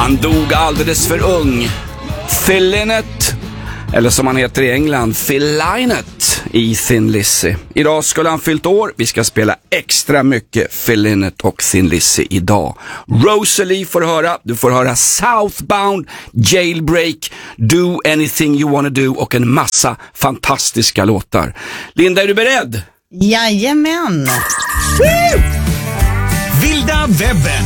Han dog alldeles för ung. Phil Lynott, eller som han heter i England, Phil Lynott i Thin Lizzy. Idag skulle han fyllt år. Vi ska spela extra mycket Phil Lynott och Thin Lizzy idag. Rosalie får höra. Du får höra Southbound, Jailbreak, Do Anything You Wanna Do och en massa fantastiska låtar. Linda, är du beredd? Jajamän. Vilda webben.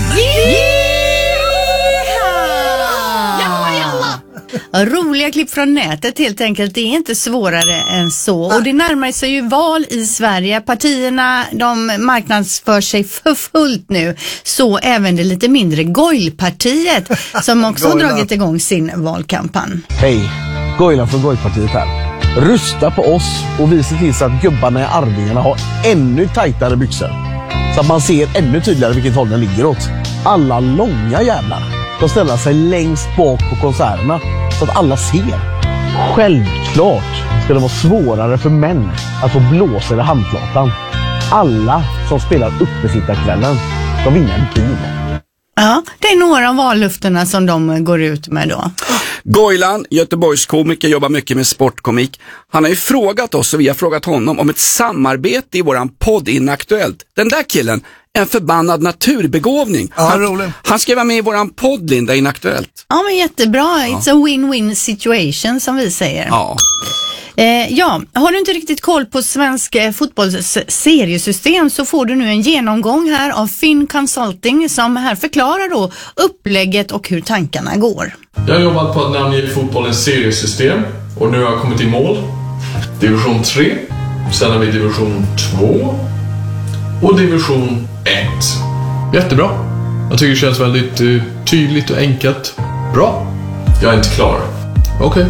Roliga klipp från nätet helt enkelt. Det är inte svårare än så. Och det närmar sig ju val i Sverige. Partierna, de marknadsför sig för fullt nu. Så även det lite mindre Goilpartiet som också har dragit igång sin valkampanj. Hej, Goilan från Goilpartiet här. Rösta på oss och vi ser till så att gubbarna i Arvingarna har ännu tajtare byxor. Så att man ser ännu tydligare vilket håll den ligger åt. Alla långa jävlar, de ställer sig längst bak på konserterna så att alla ser. Självklart ska det vara svårare för män att få blåsa i handflatan. Alla som spelar uppesittarkvällen, de vinner en bil. Ja, det är några av vallufterna som de går ut med då. Goilan, Göteborgskomiker, jobbar mycket med sportkomik. Han har ju frågat oss och vi har frågat honom om ett samarbete i våran podd Inaktuellt. Den där killen, en förbannad naturbegåvning. Ja, roligt. Han ska vara med i våran podd, Linda, Inaktuellt. Ja, men jättebra. It's a win-win situation som vi säger. Ja. Ja, har du inte riktigt koll på svensk fotbolls seriesystem så får du nu en genomgång här av Finn Consulting som här förklarar då upplägget och hur tankarna går. Jag har jobbat på att namnge fotbollens seriesystem och nu har jag kommit i mål. Division 3, sen har vi division 2 och division 1. Jättebra. Jag tycker det känns väldigt tydligt och enkelt. Bra. Jag är inte klar. Okej.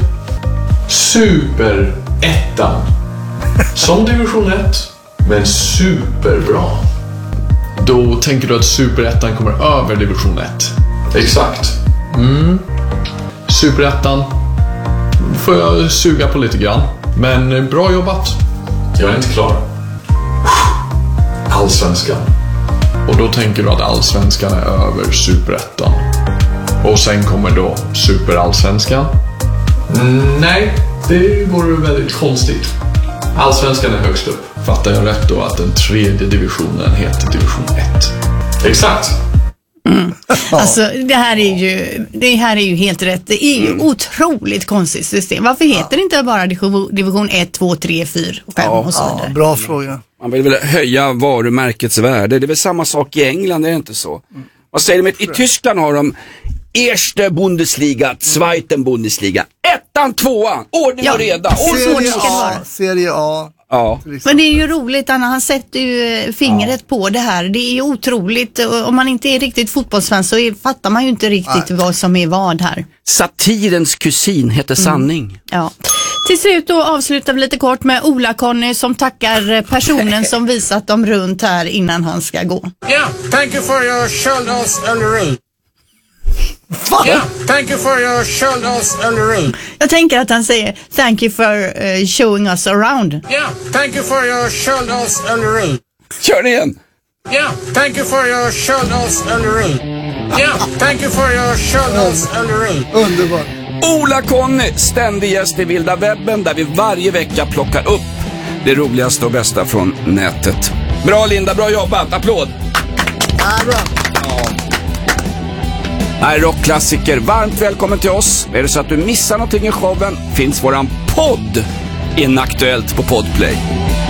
Superettan. Som division 1, men superbra. Då tänker du att superettan kommer över division 1? Exakt. Superettan får jag suga på lite grann. Men bra jobbat. Jag är inte klar. Allsvenskan. Och då tänker du att allsvenskan är över superettan. Och sen kommer då superallsvenskan? Nej, det vore väldigt konstigt. Allsvenskan är högst upp. Fattar jag rätt då att den tredje divisionen heter division 1? Exakt. Alltså det här är ju helt rätt. Det är ju otroligt konstigt system. Varför heter det inte bara division 1, 2, 3, 4, 5 och så vidare? Bra fråga. Man vill väl höja varumärkets värde. Det är väl samma sak i England, är det inte så? Vad säger de? I Tyskland har de Erste Bundesliga, Zweiten Bundesliga, ettan, tvåan, ordning och reda. Serie A. Ja. Men det är ju roligt, Anna, han sätter ju fingret på det här. Det är ju otroligt. Om man inte är riktigt fotbollsfan så fattar man ju inte riktigt vad som är vad här. Satirens kusin heter sanning. Ja. Till slut då avslutar vi lite kort med Ola-Conny som tackar personen som visat dem runt här innan han ska gå. Yeah, thank you for your shoulders and the road. Yeah, thank you for your shoulders and the road. Jag tänker att han säger thank you for showing us around. Yeah, thank you for your shoulders and the road. Kör det igen. Yeah, thank you for your shoulders and the road. Yeah, thank you for your shoulders and the road. Underbart. Ola-Conny, ständig gäst i Vilda webben där vi varje vecka plockar upp det roligaste och bästa från nätet. Bra Linda, bra jobbat, applåd. Ja, bra. Här är rockklassiker, varmt välkommen till oss. Är det så att du missar någonting i showen finns våran podd Inaktuellt på Podplay.